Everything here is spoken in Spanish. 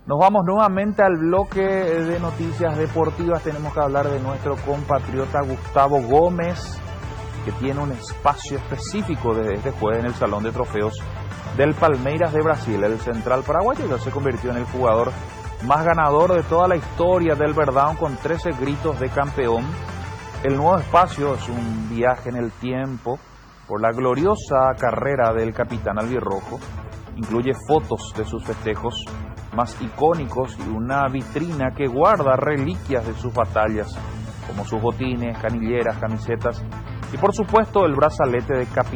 Nos vamos nuevamente al bloque de noticias deportivas. Tenemos que hablar de nuestro compatriota Gustavo Gómez, que tiene un espacio específico desde este jueves en el Salón de Trofeos del Palmeiras de Brasil. El central paraguayo ya se convirtió en el jugador más ganador de toda la historia del Verdão, con 13 gritos de campeón. El nuevo espacio es un viaje en el tiempo por la gloriosa carrera del capitán albirrojo. Incluye fotos de sus festejos más icónicos y una vitrina que guarda reliquias de sus batallas, como sus botines, canilleras, camisetas y por supuesto el brazalete de capitán.